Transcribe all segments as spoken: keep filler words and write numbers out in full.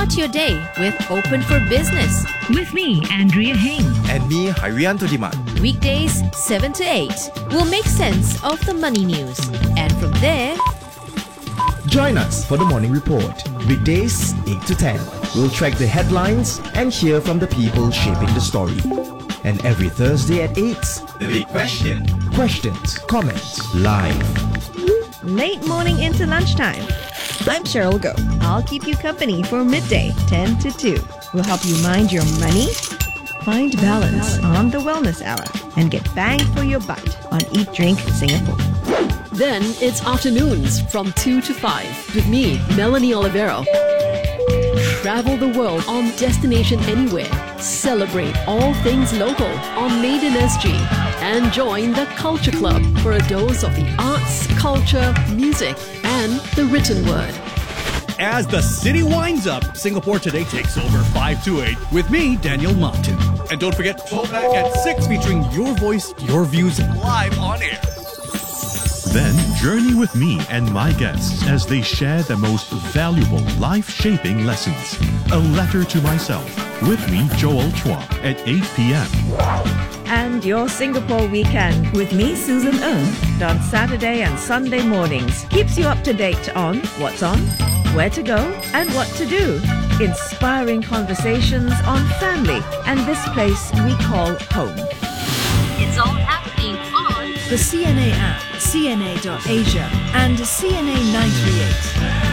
Start your day with Open for Business. With me, Andrea Heng. And me, Harianto Diman. Weekdays, seven to eight. We'll make sense of the money news. And from there, join us for the Morning Report. Weekdays, eight to ten. We'll track the headlines and hear from the people shaping the story. And every Thursday at eight, The Big Question. Questions, comments, live. Late morning into lunchtime. I'm Cheryl Go. I'll keep you company for midday, ten to two. We'll help you mind your money, find balance on the Wellness Hour, and get bang for your buck on Eat Drink Singapore. Then it's afternoons from two to five with me, Melanie Olivero. Travel the world on Destination Anywhere. Celebrate all things local on Made in S G. And join the Culture Club for a dose of the arts, culture, music, and the written word. As the city winds up, Singapore Today takes over five to eight with me, Daniel Martin. And don't forget, Throwback at six featuring your voice, your views live on air. Then journey with me and my guests as they share the most valuable life-shaping lessons. A letter to myself. With me, Joel Chua at eight p.m. And your Singapore weekend with me, Susan Ng, on Saturday and Sunday mornings. Keeps you up to date on what's on, where to go, and what to do. Inspiring conversations on family and this place we call home. it's all happening on The C N A app, C N A dot Asia, and C N A nine thirty-eight.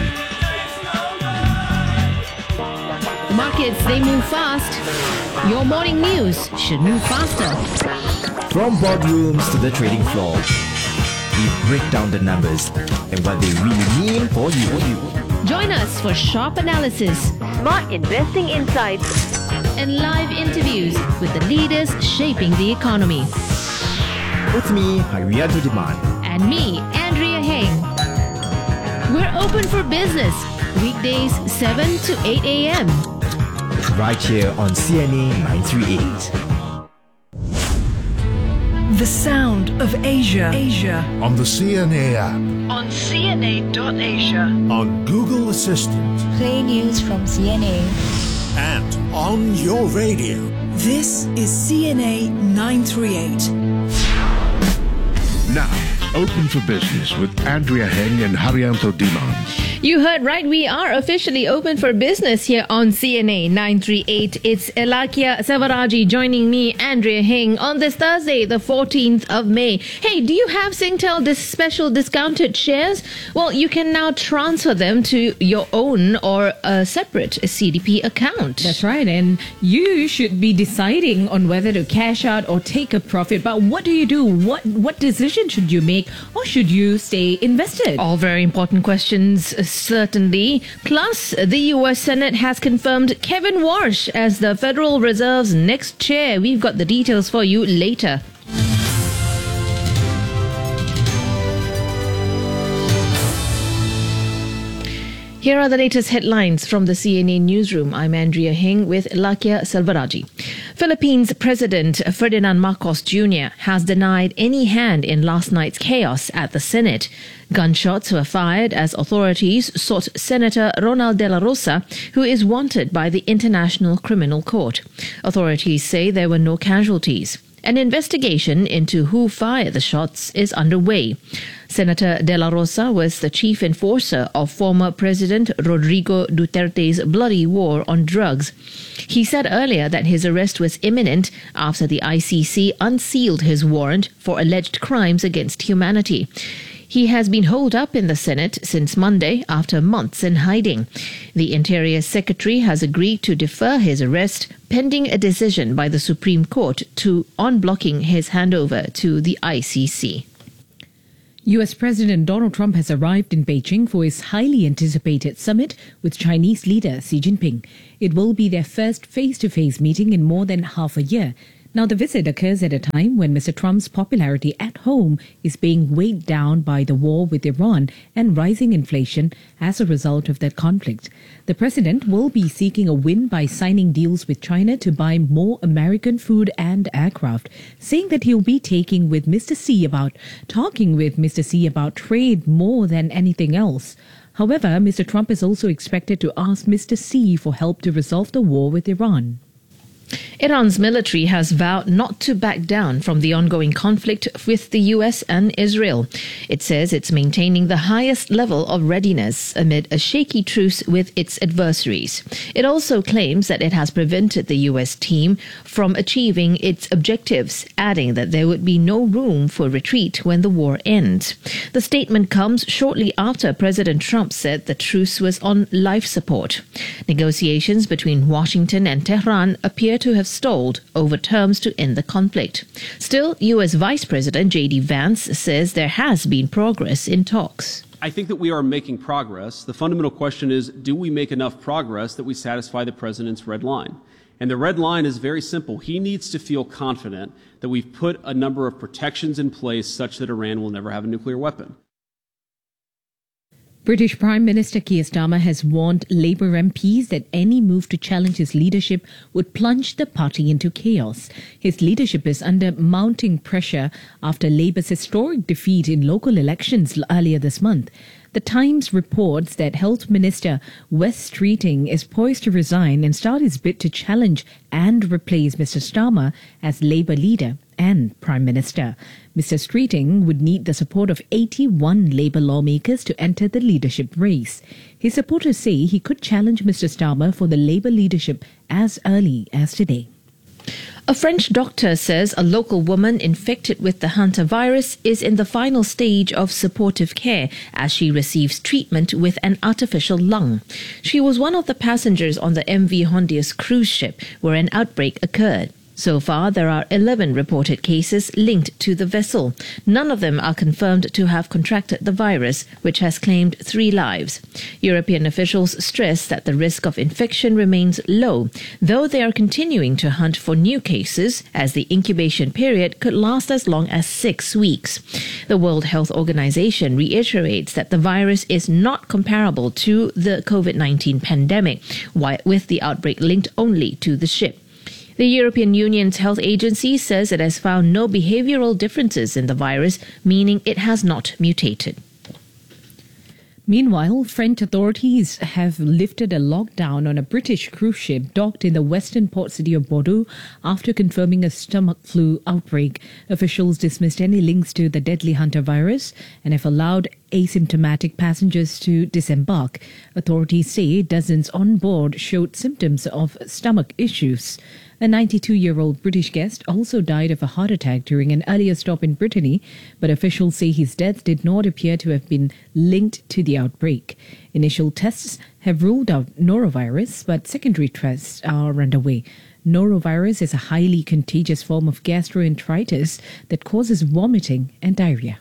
Markets, they move fast. Your morning news should move faster. From boardrooms to the trading floor, we break down the numbers and what they really mean for you. Join us for sharp analysis, Smart investing insights. and live interviews with the leaders shaping the economy. With me, Harianto Diman. And me, Andrea Heng. We're open for business. Weekdays, seven to eight a.m. Right here on C N A nine thirty-eight. The sound of Asia. Asia. On the C N A app, On C N A dot Asia. on Google Assistant, Play news from C N A. and on your radio. This is C N A nine thirty-eight. Now, Open for Business with Andrea Heng and Harianto Diman. You heard right, we are officially open for business here on C N A nine thirty-eight. It's Elakia Savaraji joining me, Andrea Heng, on this Thursday, the fourteenth of May. Hey, do you have Singtel this special discounted shares? Well, you can now transfer them to your own or a separate C D P account. That's right, and you should be deciding on whether to cash out or take a profit. But what do you do? What what decision should you make, or should you stay invested? All very important questions, certainly. Plus, the U S Senate has confirmed Kevin Warsh as the Federal Reserve's next chair. We've got the details for you later. Here are the latest headlines from the C N A newsroom. I'm Andrea Heng with Lakia Selvaraji. Philippines President Ferdinand Marcos Junior has denied any hand in last night's chaos at the Senate. Gunshots were fired as authorities sought Senator Ronald De La Rosa, who is wanted by the International Criminal Court. Authorities say there were no casualties. An investigation into who fired the shots is underway. Senator De La Rosa was the chief enforcer of former President Rodrigo Duterte's bloody war on drugs. He said earlier that his arrest was imminent after the I C C unsealed his warrant for alleged crimes against humanity. He has been holed up in the Senate since Monday after months in hiding. The Interior Secretary has agreed to defer his arrest pending a decision by the Supreme Court to on blocking his handover to the I C C. U S President Donald Trump has arrived in Beijing for his highly anticipated summit with Chinese leader Xi Jinping. It will be their first face-to-face meeting in more than half a year. Now, the visit occurs at a time when Mister Trump's popularity at home is being weighed down by the war with Iran and rising inflation as a result of that conflict. The president will be seeking a win by signing deals with China to buy more American food and aircraft, saying that he'll be taking with Mister Xi about talking with Mister Xi about trade more than anything else. However, Mister Trump is also expected to ask Mister Xi for help to resolve the war with Iran. Iran's military has vowed not to back down from the ongoing conflict with the U S and Israel. It says it's maintaining the highest level of readiness amid a shaky truce with its adversaries. It also claims that it has prevented the U S team from achieving its objectives, adding that there would be no room for retreat when the war ends. The statement comes shortly after President Trump said the truce was on life support. Negotiations between Washington and Tehran appear to have stalled over terms to end the conflict. Still, U S Vice President J D Vance says there has been progress in talks. I think that we are making progress. The fundamental question is, do we make enough progress that we satisfy the president's red line? And the red line is very simple. He needs to feel confident that we've put a number of protections in place such that Iran will never have a nuclear weapon. British Prime Minister Keir Starmer has warned Labour M Ps that any move to challenge his leadership would plunge the party into chaos. His leadership is under mounting pressure after Labour's historic defeat in local elections earlier this month. The Times reports that Health Minister Wes Streeting is poised to resign and start his bid to challenge and replace Mister Starmer as Labour leader and Prime Minister. Mister Streeting would need the support of eighty-one Labour lawmakers to enter the leadership race. His supporters say he could challenge Mister Starmer for the Labour leadership as early as today. A French doctor says a local woman infected with the hantavirus is in the final stage of supportive care as she receives treatment with an artificial lung. She was one of the passengers on the M V Hondius cruise ship where an outbreak occurred. So far, there are eleven reported cases linked to the vessel. None of them are confirmed to have contracted the virus, which has claimed three lives. European officials stress that the risk of infection remains low, though they are continuing to hunt for new cases, as the incubation period could last as long as six weeks. The World Health Organization reiterates that the virus is not comparable to the COVID nineteen pandemic, with the outbreak linked only to the ship. The European Union's health agency says it has found no behavioral differences in the virus, meaning it has not mutated. Meanwhile, French authorities have lifted a lockdown on a British cruise ship docked in the western port city of Bordeaux after confirming a stomach flu outbreak. Officials dismissed any links to the deadly hantavirus and have allowed asymptomatic passengers to disembark. Authorities say dozens on board showed symptoms of stomach issues. A ninety-two-year-old British guest also died of a heart attack during an earlier stop in Brittany, but officials say his death did not appear to have been linked to the outbreak. Initial tests have ruled out norovirus, but secondary tests are underway. Norovirus is a highly contagious form of gastroenteritis that causes vomiting and diarrhea.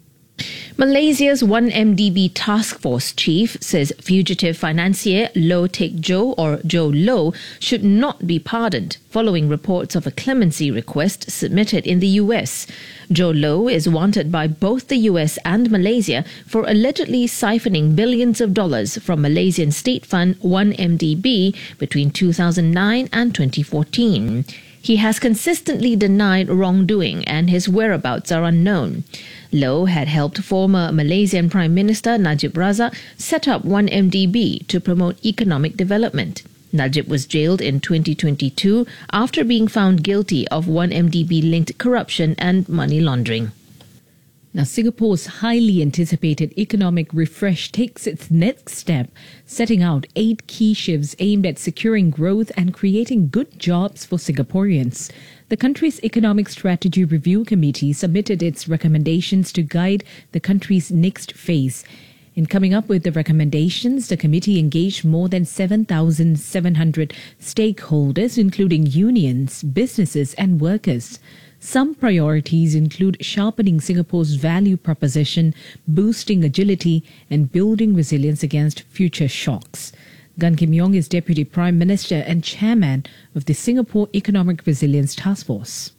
Malaysia's one M D B task force chief says fugitive financier Low Teck Joe or Joe Low should not be pardoned following reports of a clemency request submitted in the U S. Joe Low is wanted by both the U S and Malaysia for allegedly siphoning billions of dollars from Malaysian state fund one M D B between two thousand nine and twenty fourteen. He has consistently denied wrongdoing and his whereabouts are unknown. Low had helped former Malaysian Prime Minister Najib Razak set up one M D B to promote economic development. Najib was jailed in twenty twenty-two after being found guilty of one M D B-linked corruption and money laundering. Now, Singapore's highly anticipated economic refresh takes its next step, setting out eight key shifts aimed at securing growth and creating good jobs for Singaporeans. The country's Economic Strategy Review Committee submitted its recommendations to guide the country's next phase. In coming up with the recommendations, the committee engaged more than seven thousand seven hundred stakeholders, including unions, businesses and workers. Some priorities include sharpening Singapore's value proposition, boosting agility, and building resilience against future shocks. Gan Kim Yong is Deputy Prime Minister and Chairman of the Singapore Economic Resilience Task Force.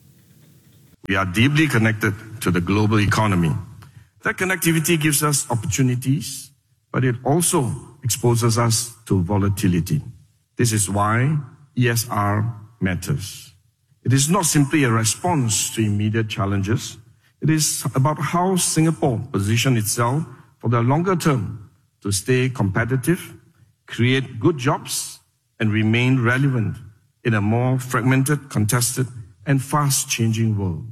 We are deeply connected to the global economy. That connectivity gives us opportunities, but it also exposes us to volatility. This is why E S R matters. It is not simply a response to immediate challenges. It is about how Singapore positions itself for the longer term to stay competitive, create good jobs, and remain relevant in a more fragmented, contested, and fast-changing world.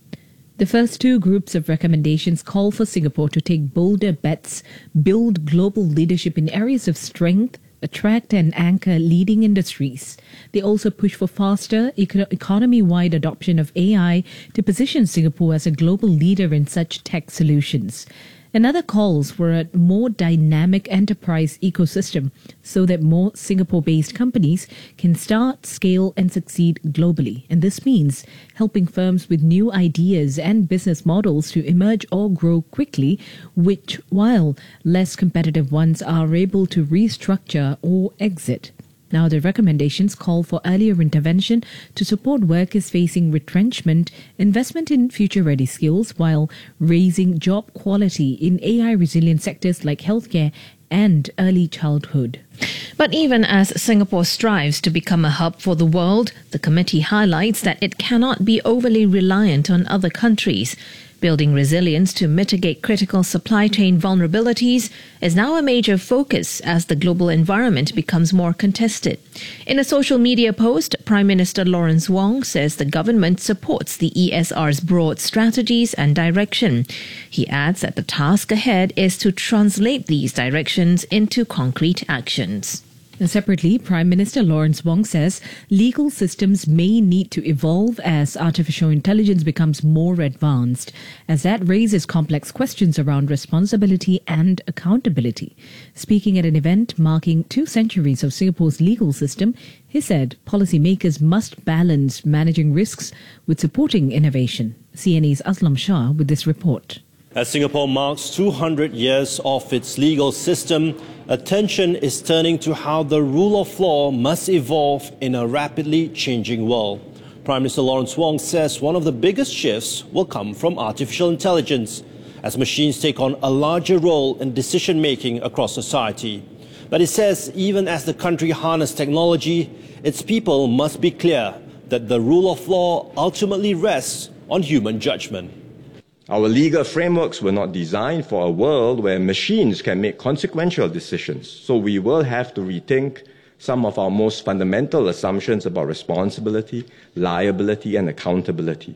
The first two groups of recommendations call for Singapore to take bolder bets, build global leadership in areas of strength, attract and anchor leading industries. They also push for faster eco- economy-wide adoption of A I to position Singapore as a global leader in such tech solutions. Another calls for a more dynamic enterprise ecosystem so that more Singapore-based companies can start, scale and succeed globally. And this means helping firms with new ideas and business models to emerge or grow quickly, which, while less competitive ones are able to restructure or exit. Now, the recommendations call for earlier intervention to support workers facing retrenchment, investment in future-ready skills, while raising job quality in A I-resilient sectors like healthcare and early childhood. But even as Singapore strives to become a hub for the world, the committee highlights that it cannot be overly reliant on other countries. Building resilience to mitigate critical supply chain vulnerabilities is now a major focus as the global environment becomes more contested. In a social media post, Prime Minister Lawrence Wong says the government supports the E S R's broad strategies and direction. He adds that the task ahead is to translate these directions into concrete actions. Separately, Prime Minister Lawrence Wong says legal systems may need to evolve as artificial intelligence becomes more advanced, as that raises complex questions around responsibility and accountability. Speaking at an event marking two centuries of Singapore's legal system, he said policymakers must balance managing risks with supporting innovation. C N A's Aslam Shah with this report. As Singapore marks two hundred years of its legal system, attention is turning to how the rule of law must evolve in a rapidly changing world. Prime Minister Lawrence Wong says one of the biggest shifts will come from artificial intelligence, as machines take on a larger role in decision-making across society. But he says even as the country harnesses technology, its people must be clear that the rule of law ultimately rests on human judgment. Our legal frameworks were not designed for a world where machines can make consequential decisions. So we will have to rethink some of our most fundamental assumptions about responsibility, liability, and accountability.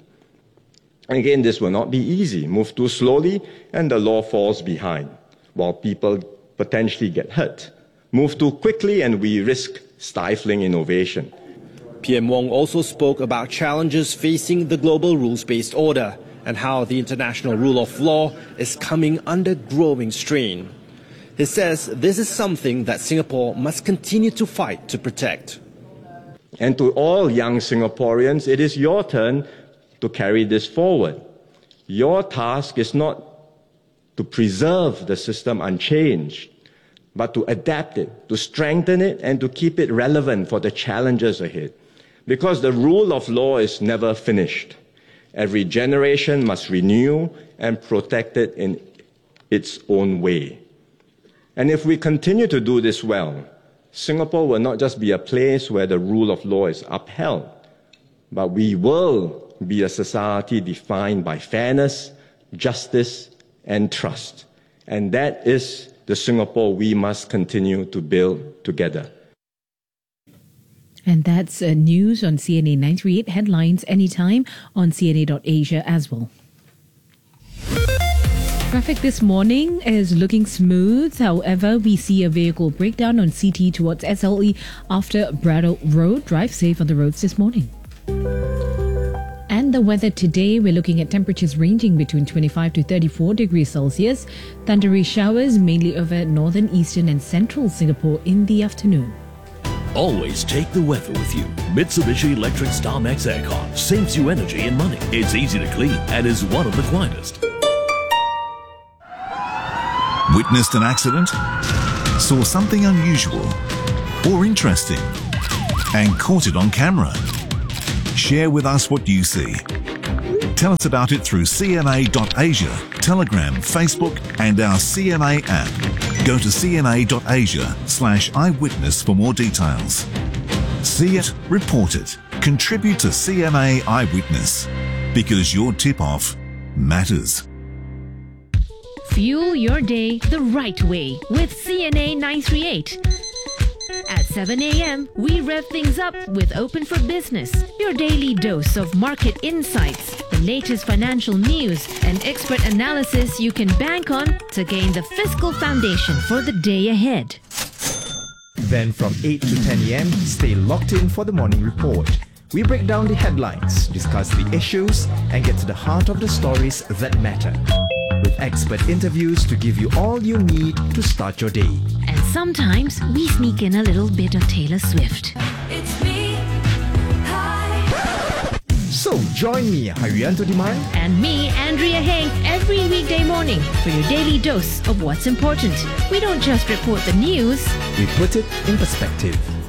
And again, this will not be easy. Move too slowly, and the law falls behind, while people potentially get hurt. Move too quickly, and we risk stifling innovation. P M Wong also spoke about challenges facing the global rules-based order and how the international rule of law is coming under growing strain. He says this is something that Singapore must continue to fight to protect. And to all young Singaporeans, it is your turn to carry this forward. Your task is not to preserve the system unchanged, but to adapt it, to strengthen it, and to keep it relevant for the challenges ahead. Because the rule of law is never finished. Every generation must renew and protect it in its own way. And if we continue to do this well, Singapore will not just be a place where the rule of law is upheld, but we will be a society defined by fairness, justice, and trust. And that is the Singapore we must continue to build together. And that's uh, news on C N A nine thirty-eight headlines anytime on C N A dot Asia as well. Traffic this morning is looking smooth. However, we see a vehicle breakdown on C T towards S L E after Braddock Road. Drive safe on the roads this morning. And the weather today, we're looking at temperatures ranging between twenty-five to thirty-four degrees Celsius. Thundery showers mainly over northern, eastern and central Singapore in the afternoon. Always take the weather with you. Mitsubishi Electric StarMax Aircon saves you energy and money. It's easy to clean and is one of the quietest. Witnessed an accident? Saw something unusual? or interesting and caught it on camera? Share with us what you see. Tell us about it through C N A dot Asia, Telegram, Facebook and our C N A app. Go to C N A dot Asia slash eyewitness for more details. See it, report it, contribute to C N A Eyewitness, because your tip-off matters. Fuel your day the right way with C N A nine three eight. At seven a.m., we rev things up with Open for Business, your daily dose of market insights, the latest financial news, and expert analysis you can bank on to gain the fiscal foundation for the day ahead. Then from eight to ten a.m., stay locked in for the morning report. We break down the headlines, discuss the issues, and get to the heart of the stories that matter. With expert interviews to give you all you need to start your day. And sometimes we sneak in a little bit of Taylor Swift. It's me. Hi. So join me, Haryanto Diman, and me, Andrea Heng, every weekday morning for your daily dose of what's important. We don't just report the news, we put it in perspective.